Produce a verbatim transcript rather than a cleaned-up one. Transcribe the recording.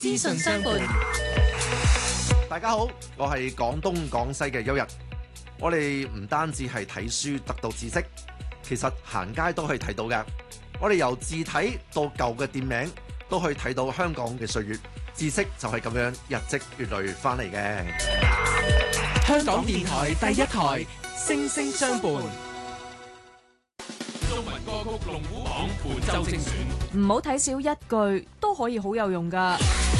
資訊相伴。 大家好，我係廣東廣西嘅邱日。我哋唔單止係睇書得到知識，其實行街都可以睇到嘅。我哋由字體到舊嘅店名，都可以睇到香港嘅歲月。知識就係咁樣日積月累翻嚟嘅。 香港電台第一台，聲聲相伴。 中文歌曲龍虎榜本周精選。 唔好睇少一句，都可以好有用㗎。